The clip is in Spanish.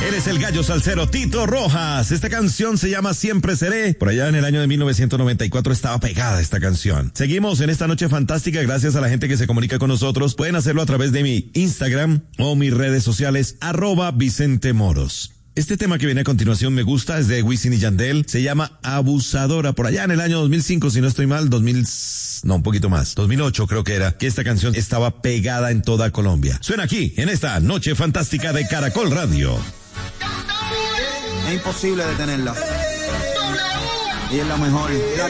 Eres el gallo salsero Tito Rojas. Esta canción se llama Siempre Seré. Por allá en el año de 1994 estaba pegada esta canción. Seguimos en esta noche fantástica gracias a la gente que se comunica con nosotros. Pueden hacerlo a través de mi Instagram o mis redes sociales @VicenteMoros. Este tema que viene a continuación me gusta, es de Wisin y Yandel, se llama Abusadora. Por allá en el año 2005, si no estoy mal, un poquito más, 2008 creo que era, que esta canción estaba pegada en toda Colombia. Suena aquí, en esta noche fantástica de Caracol Radio. Es imposible detenerla. Y es la mejor.